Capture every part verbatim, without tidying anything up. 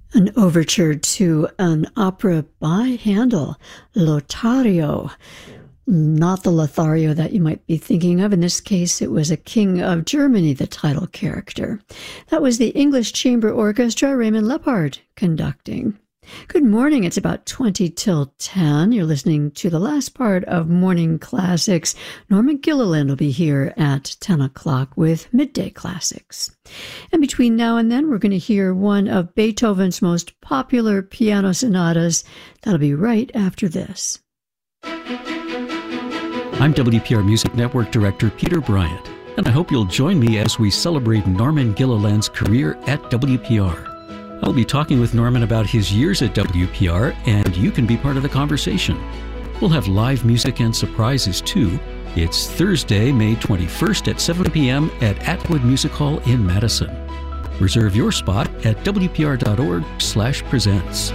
An overture to an opera by Handel, Lothario. Not the Lothario that you might be thinking of. In this case, it was a king of Germany, the title character. That was the English Chamber Orchestra, Raymond Lepard, conducting. Good morning. It's about twenty till ten. You're listening to the last part of Morning Classics. Norman Gilliland will be here at ten o'clock with Midday Classics. And between now and then, we're going to hear one of Beethoven's most popular piano sonatas. That'll be right after this. I'm W P R Music Network Director Peter Bryant, and I hope you'll join me as we celebrate Norman Gilliland's career at W P R. I'll be talking with Norman about his years at W P R, and you can be part of the conversation. We'll have live music and surprises, too. It's Thursday, May twenty-first at seven p.m. at Atwood Music Hall in Madison. Reserve your spot at W P R dot org slash presents.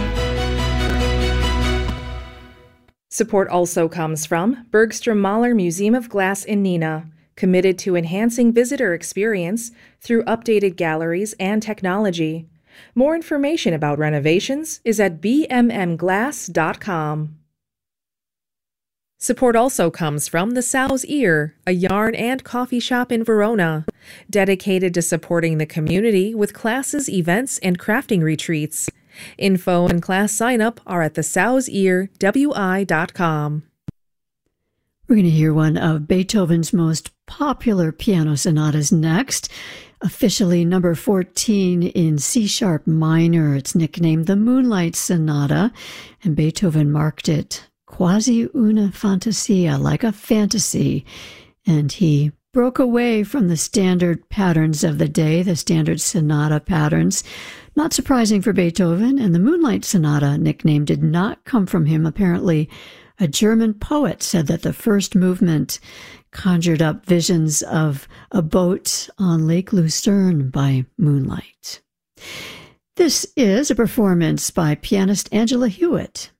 Support also comes from Bergstrom Mahler Museum of Glass in Neenah, committed to enhancing visitor experience through updated galleries and technology. More information about renovations is at b m m glass dot com. Support also comes from the Sow's Ear, a yarn and coffee shop in Verona, dedicated to supporting the community with classes, events, and crafting retreats. Info and class sign-up are at the sows ear w i dot com. We're going to hear one of Beethoven's most popular piano sonatas next. Officially number fourteen in C-sharp minor. It's nicknamed the Moonlight Sonata, and Beethoven marked it quasi una fantasia, like a fantasy. And he broke away from the standard patterns of the day, the standard sonata patterns. Not surprising for Beethoven, and the Moonlight Sonata nickname did not come from him. Apparently, a German poet said that the first movement conjured up visions of a boat on Lake Lucerne by moonlight. This is a performance by pianist Angela Hewitt.